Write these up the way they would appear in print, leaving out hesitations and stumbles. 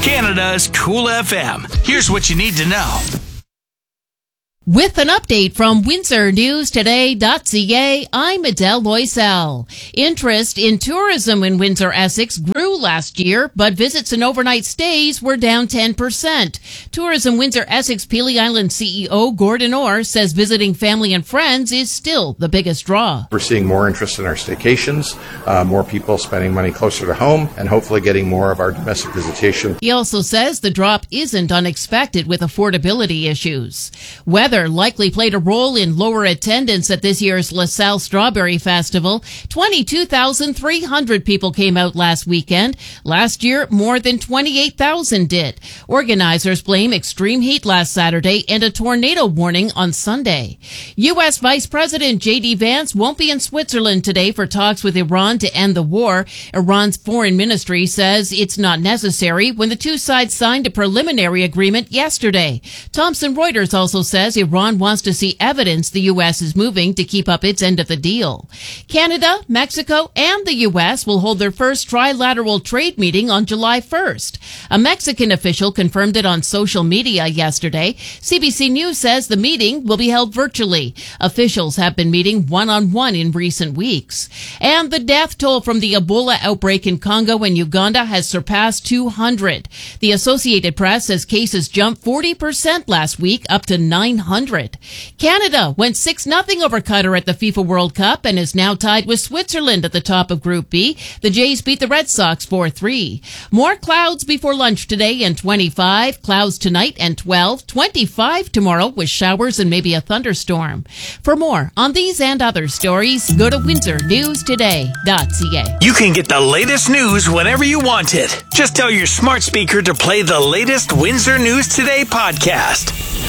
Canada's Cool FM. Here's what you need to know. With an update from WindsorNewsToday.ca, I'm Adele Loisel. Interest in tourism in Windsor, Essex grew last year, but visits and overnight stays were down 10%. Tourism Windsor Essex Pelee Island CEO Gordon Orr says visiting family and friends is still the biggest draw. We're seeing more interest in our staycations, more people spending money closer to home, and hopefully getting more of our domestic visitation. He also says the drop isn't unexpected with affordability issues. Weather likely played a role in lower attendance at this year's LaSalle Strawberry Festival. 22,300 people came out last weekend. Last year, more than 28,000 did. Organizers blame extreme heat last Saturday and a tornado warning on Sunday. U.S. Vice President J.D. Vance won't be in Switzerland today for talks with Iran to end the war. Iran's foreign ministry says it's not necessary when the two sides signed a preliminary agreement yesterday. Thomson Reuters also says Iran wants to see evidence the U.S. is moving to keep up its end of the deal. Canada, Mexico, and the U.S. will hold their first trilateral trade meeting on July 1st. A Mexican official confirmed it on social media yesterday. CBC News says the meeting will be held virtually. Officials have been meeting one-on-one in recent weeks. And the death toll from the Ebola outbreak in Congo and Uganda has surpassed 200. The Associated Press says cases jumped 40% last week, up to 900. Canada went 6-0 over Qatar at the FIFA World Cup and is now tied with Switzerland at the top of Group B. The Jays beat the Red Sox 4-3. More clouds before lunch today and 25. Clouds tonight and 12. 25 tomorrow with showers and maybe a thunderstorm. For more on these and other stories, go to WindsorNewsToday.ca. You can get the latest news whenever you want it. Just tell your smart speaker to play the latest Windsor News Today podcast.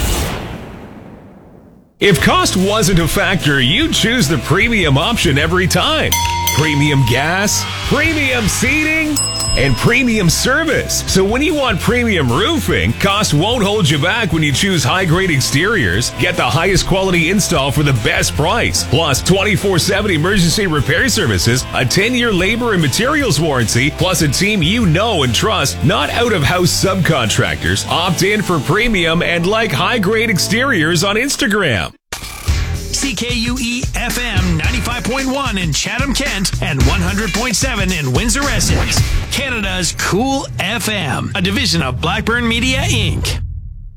If cost wasn't a factor, you'd choose the premium option every time. Premium gas, premium seating, and premium service. So when you want premium roofing, cost won't hold you back when you choose high-grade exteriors. Get the highest quality install for the best price. Plus 24/7 emergency repair services, a 10-year labor and materials warranty, plus a team you know and trust, not out-of-house subcontractors. Opt in for premium and like high-grade exteriors on Instagram. CKUE-FM 95.1 in Chatham-Kent and 100.7 in Windsor-Essex. Canada's Cool FM, a division of Blackburn Media, Inc.